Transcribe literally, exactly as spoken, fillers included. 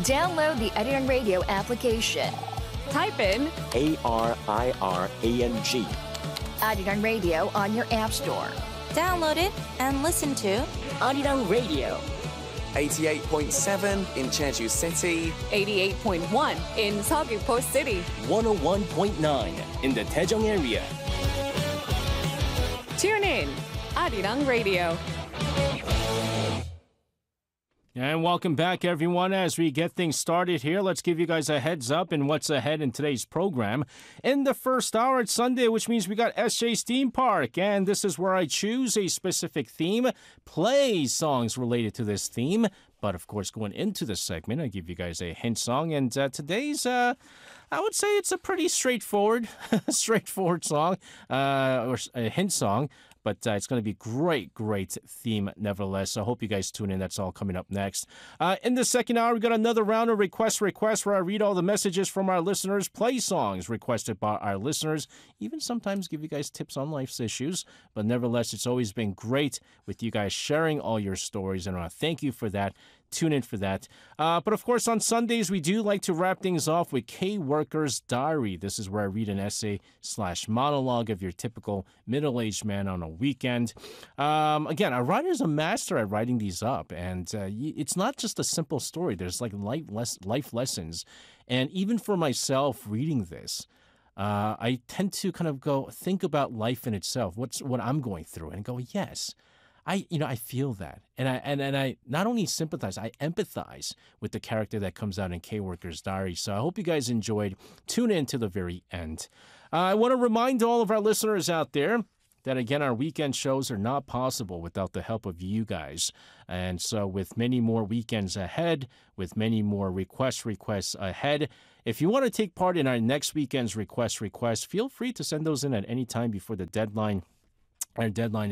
Download the Arirang Radio application. Type in A R I R A N G. Arirang Radio on your app store. Download it and listen to Arirang Radio. eighty-eight point seven in Jeju City. eighty-eight point one in Seogwipo City. one oh one point nine in the Daejeong area. Tune in, Arirang Radio. And welcome back, everyone. As we get things started here, let's give you guys a heads up in what's ahead in today's program. In the first hour, it's Sunday, which means we got S J's Theme Park. And this is where I choose a specific theme, play songs related to this theme. But, of course, going into this segment, I give you guys a hint song. And uh, today's, uh, I would say it's a pretty straightforward, straightforward song, uh, or a hint song. But uh, it's going to be great, great theme nevertheless. So I hope you guys tune in. That's all coming up next. Uh, in the second hour, we got another round of request requests where I read all the messages from our listeners, play songs requested by our listeners, even sometimes give you guys tips on life's issues. But nevertheless, it's always been great with you guys sharing all your stories. And I want to thank you for that. Tune in for that. Uh, but of course, on Sundays, we do like to wrap things off with K-Worker's Diary. This is where I read an essay slash monologue of your typical middle-aged man on a weekend. Um, again, a writer's a master at writing these up. And uh, it's not just a simple story. There's like life, les- life lessons. And even for myself reading this, uh, I tend to kind of go think about life in itself. What's what I'm going through and go, yes. I, you know, I feel that, and I and, and I not only sympathize, I empathize with the character that comes out in K-Worker's Diary. So I hope you guys enjoyed. Tune in to the very end. Uh, I want to remind all of our listeners out there that, again, our weekend shows are not possible without the help of you guys. And so with many more weekends ahead, with many more request requests ahead, if you want to take part in our next weekend's request requests, feel free to send those in at any time before the deadline. Our deadline